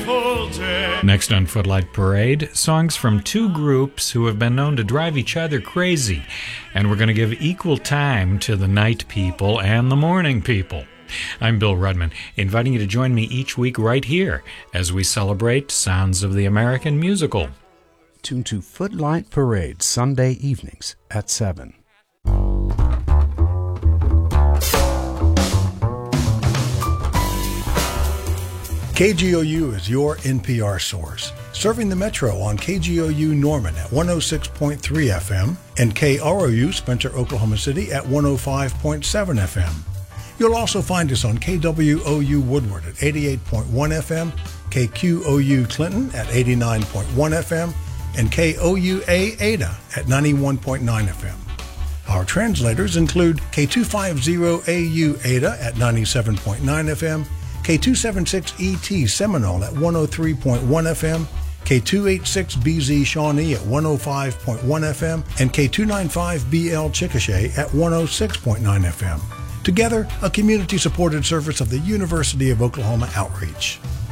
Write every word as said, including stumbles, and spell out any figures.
beautiful day. Next on Footlight Parade, songs from two groups who have been known to drive each other crazy. And we're going to give equal time to the night people and the morning people. I'm Bill Rudman, inviting you to join me each week right here as we celebrate Sounds of the American Musical. Tune to Footlight Parade Sunday evenings at seven. K G O U is your N P R source, serving the Metro on K G O U Norman at one oh six point three F M and K R O U Spencer, Oklahoma City at one oh five point seven F M. You'll also find us on K W O U Woodward at eighty-eight point one F M, K Q O U Clinton at eighty-nine point one F M, and K O U A Ada at ninety-one point nine F M. Our translators include K two fifty A U Ada at ninety-seven point nine F M, K two seventy-six E T Seminole at one oh three point one F M, K two eighty-six B Z Shawnee at one oh five point one F M, and K two ninety-five B L Chickasha at one oh six point nine F M. Together, a community-supported service of the University of Oklahoma Outreach.